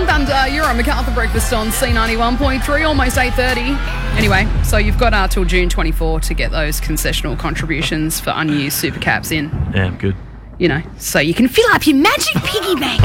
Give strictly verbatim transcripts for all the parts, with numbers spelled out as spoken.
Down Thunder, you're on MacArthur Breakfast on C ninety-one point three, almost eight thirty. Anyway, so you've got uh, till June twenty-fourth to get those concessional contributions for unused super caps in. Yeah, good. You know, so you can fill up your magic piggy bank.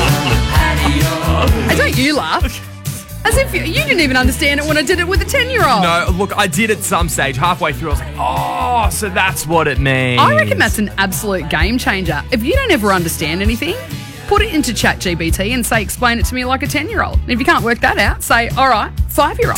I don't you laugh. As if you, you didn't even understand it when I did it with a ten-year-old. No, look, I did at some stage. Halfway through, I was like, oh, so that's what it means. I reckon that's an absolute game changer. If you don't ever understand anything, put it into ChatGPT and say, explain it to me like a ten-year-old. And if you can't work that out, say, all right, five-year-old.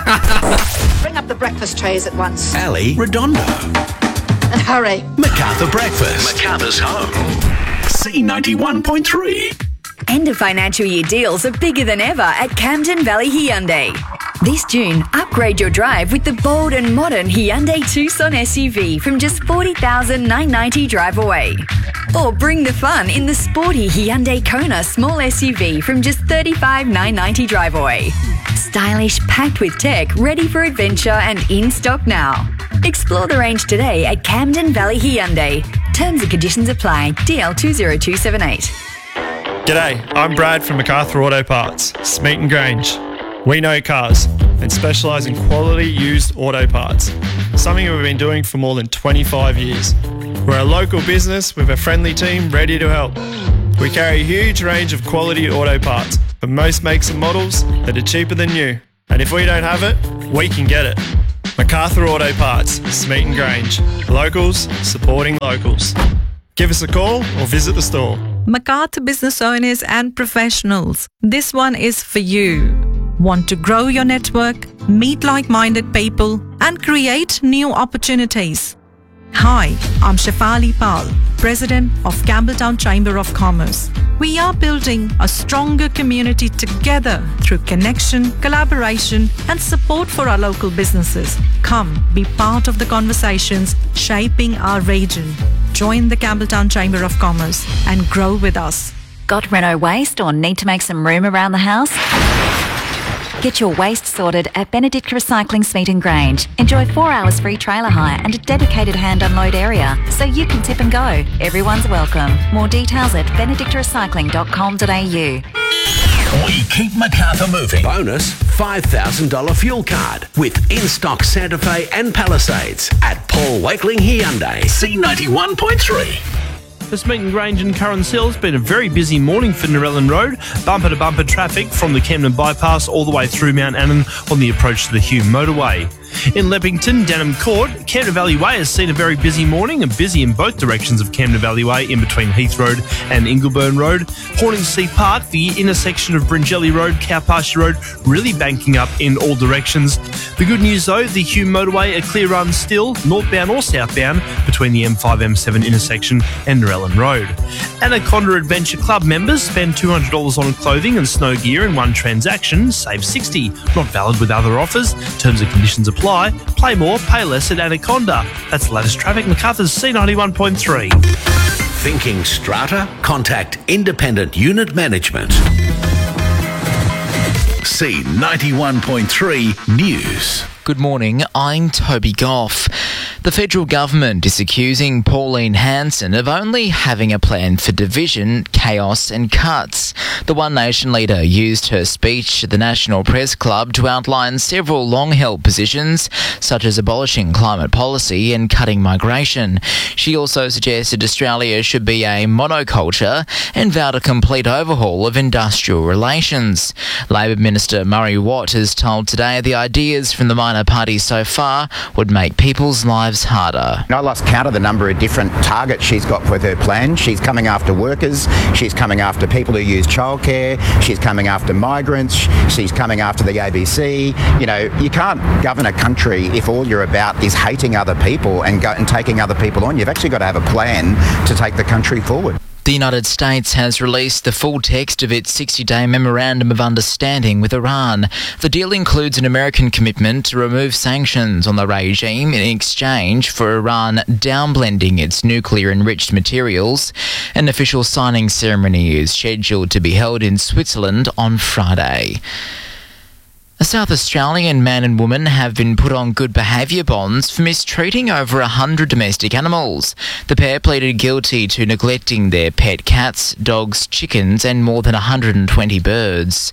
Bring up the breakfast trays at once. Ali Redondo. And hurry. MacArthur Breakfast. MacArthur's home. C ninety-one point three. End of financial year deals are bigger than ever at Camden Valley Hyundai. This June, upgrade your drive with the bold and modern Hyundai Tucson S U V from just forty thousand nine hundred ninety dollars drive away. Or bring the fun in the sporty Hyundai Kona small S U V from just thirty-five thousand nine hundred ninety dollars drive away. Stylish, packed with tech, ready for adventure and in stock now. Explore the range today at Camden Valley Hyundai. Terms and conditions apply. D L two zero two seven eight. G'day, I'm Brad from MacArthur Auto Parts, Smeaton Grange. We know cars and specialise in quality used auto parts, something we've been doing for more than twenty-five years. We're a local business with a friendly team ready to help. We carry a huge range of quality auto parts for most makes and models that are cheaper than new. And if we don't have it, we can get it. MacArthur Auto Parts, Smeaton Grange. Locals supporting locals. Give us a call or visit the store. MacArthur business owners and professionals, this one is for you. Want to grow your network, meet like-minded people, and create new opportunities? Hi, I'm Shefali Pal, President of Campbelltown Chamber of Commerce. We are building a stronger community together through connection, collaboration, and support for our local businesses. Come, be part of the conversations shaping our region. Join the Campbelltown Chamber of Commerce and grow with us. Got Renault waste or need to make some room around the house? Get your waste sorted at Benedict Recycling Smeaton Grange. Enjoy four hours free trailer hire and a dedicated hand unload area, so you can tip and go. Everyone's welcome. More details at benedict recycling dot com dot a u. We keep MacArthur moving. Bonus five thousand dollars fuel card with in-stock Santa Fe and Palisades at Paul Wakeling Hyundai. C ninety-one point three. For Smeaton Grange and Curran Hill, it's been a very busy morning for Narellan Road. Bumper-to-bumper traffic from the Camden Bypass all the way through Mount Annan on the approach to the Hume Motorway. In Leppington, Denham Court, Camden Valley Way has seen a very busy morning and busy in both directions of Camden Valley Way in between Heath Road and Ingleburn Road. Horningsea Park, the intersection of Bringelly Road, Cowpasture Road, really banking up in all directions. The good news though, the Hume Motorway a clear run still, northbound or southbound, between the M five M seven intersection and Narellan Road. Anaconda Adventure Club members spend two hundred dollars on clothing and snow gear in one transaction, save sixty dollars. Not valid with other offers. Terms and conditions apply. Play more, pay less at Anaconda. That's the latest traffic. MacArthur's C ninety-one point three. Thinking strata? Contact Independent Unit Management. C ninety-one point three News. Good morning, I'm Toby Goff. The federal government is accusing Pauline Hanson of only having a plan for division, chaos and cuts. The One Nation leader used her speech at the National Press Club to outline several long-held positions, such as abolishing climate policy and cutting migration. She also suggested Australia should be a monoculture and vowed a complete overhaul of industrial relations. Labor Minister Murray Watt has told Today the ideas from the minor parties so far would make people's lives harder. I lost count of the number of different targets she's got with her plan. She's coming after workers, she's coming after people who use childcare, she's coming after migrants, she's coming after the A B C. You know, you can't govern a country if all you're about is hating other people and, go, and taking other people on. You've actually got to have a plan to take the country forward. The United States has released the full text of its sixty-day Memorandum of Understanding with Iran. The deal includes an American commitment to remove sanctions on the regime in exchange for Iran downblending its nuclear-enriched materials. An official signing ceremony is scheduled to be held in Switzerland on Friday. A South Australian man and woman have been put on good behaviour bonds for mistreating over one hundred domestic animals. The pair pleaded guilty to neglecting their pet cats, dogs, chickens and more than one hundred twenty birds.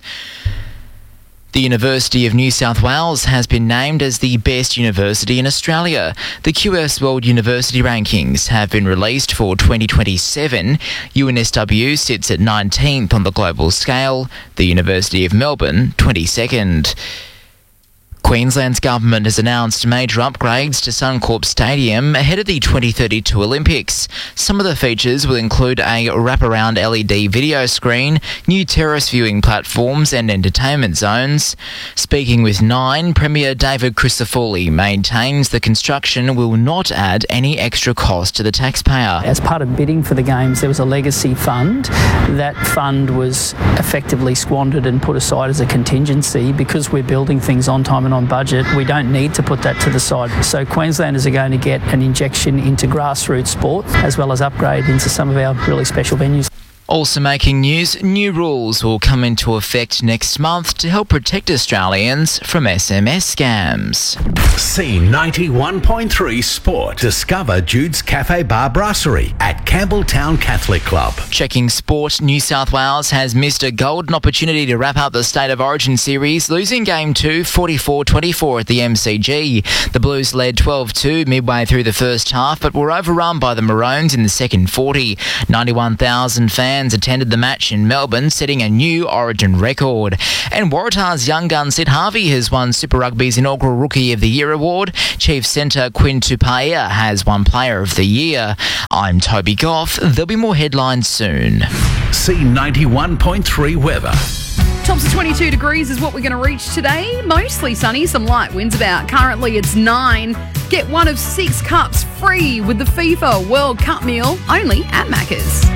The University of New South Wales has been named as the best university in Australia. The Q S World University Rankings have been released for twenty twenty-seven. U N S W sits at nineteenth on the global scale, the University of Melbourne twenty-second. Queensland's government has announced major upgrades to Suncorp Stadium ahead of the twenty thirty-two Olympics. Some of the features will include a wraparound L E D video screen, new terrace viewing platforms and entertainment zones. Speaking with Nine, Premier David Crisafulli maintains the construction will not add any extra cost to the taxpayer. As part of bidding for the Games, there was a legacy fund. That fund was effectively squandered and put aside as a contingency. Because we're building things on time and on budget, we don't need to put that to the side. So Queenslanders are going to get an injection into grassroots sport as well as upgrade into some of our really special venues. Also making news, new rules will come into effect next month to help protect Australians from S M S scams. C ninety-one point three Sport. Discover Jude's Cafe Bar Brasserie at Campbelltown Catholic Club. Checking sport, New South Wales has missed a golden opportunity to wrap up the State of Origin series, losing Game two forty-four twenty-four at the M C G. The Blues led twelve two midway through the first half, but were overrun by the Maroons in the second forty. ninety-one thousand fans attended the match in Melbourne, setting a new Origin record. And Waratah's young gun Sid Harvey has won Super Rugby's inaugural Rookie of the Year award. Chief Centre Quinn Tupaia has won Player of the Year. I'm Toby Goff. There'll be more headlines soon. C ninety-one point three weather. Tops of twenty-two degrees is what we're going to reach today. Mostly sunny, some light winds about. Currently it's nine. Get one of six cups free with the FIFA World Cup meal only at Macca's.